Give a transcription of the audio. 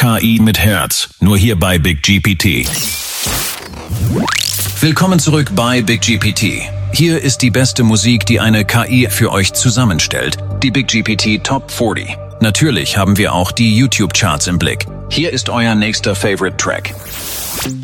KI mit Herz, nur hier bei BigGPT. Willkommen zurück bei BigGPT. Hier ist die beste Musik, die eine KI für euch zusammenstellt, die BigGPT Top 40. Natürlich haben wir auch die YouTube-Charts im Blick. Hier ist euer nächster Favorite Track.